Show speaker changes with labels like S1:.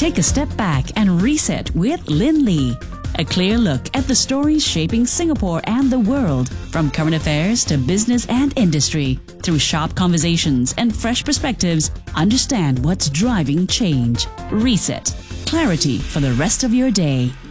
S1: Take a step back and reset with Lynn Lee. A clear look at the stories shaping Singapore and the world, from current affairs to business and industry. Through sharp conversations and fresh perspectives, understand what's driving change. Reset. Clarity for the rest of your day.